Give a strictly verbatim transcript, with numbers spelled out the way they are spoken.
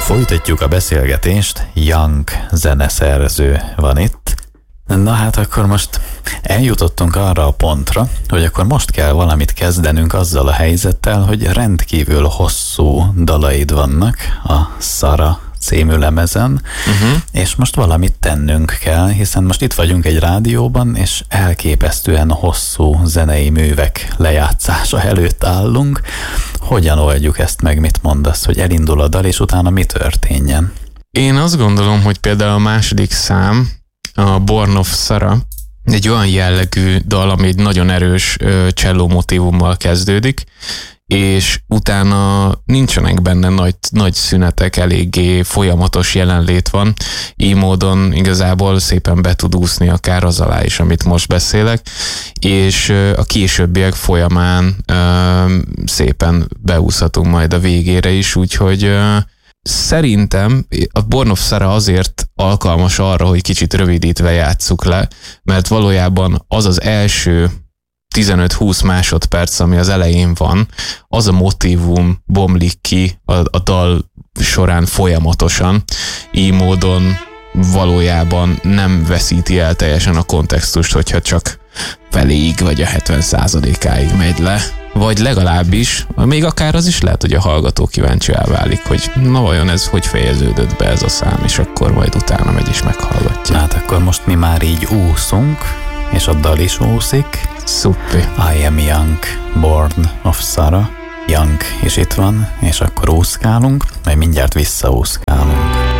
Folytatjuk a beszélgetést, Young zeneszerző van itt. Na hát akkor most eljutottunk arra a pontra, hogy akkor most kell valamit kezdenünk azzal a helyzettel, hogy rendkívül hosszú dalaid vannak a Szara című lemezen, uh-huh. és most valamit tennünk kell, hiszen most itt vagyunk egy rádióban, és elképesztően hosszú zenei művek lejátszása előtt állunk. Hogyan oldjuk ezt meg, mit mondasz, hogy elindul a dal, és utána mi történjen? Én azt gondolom, hogy például a második szám, a Born of Sara, egy olyan jellegű dal, ami egy nagyon erős cselló motívummal kezdődik, és utána nincsenek benne nagy, nagy szünetek, eléggé folyamatos jelenlét van, így módon igazából szépen be tud úszni akár az alá is, amit most beszélek, és a későbbiek folyamán ö, szépen beúszhatunk majd a végére is, úgyhogy ö, szerintem a Born of Sara azért alkalmas arra, hogy kicsit rövidítve játsszuk le, mert valójában az az első tizenöt-húsz másodperc, ami az elején van, az a motívum bomlik ki a, a dal során folyamatosan, így módon valójában nem veszíti el teljesen a kontextust, hogyha csak feléig vagy a hetven százalékáig megy le. Vagy legalábbis, még akár az is lehet, hogy a hallgató kíváncsi elválik, hogy na vajon ez hogy fejeződött be ez a szám, és akkor majd utána megy és meghallgatja. Hát akkor most mi már így úszunk, és a dal is úszik. Szupi. I am Young, Born of Sara. Young is itt van, és akkor úszkálunk, majd mindjárt visszaúszkálunk.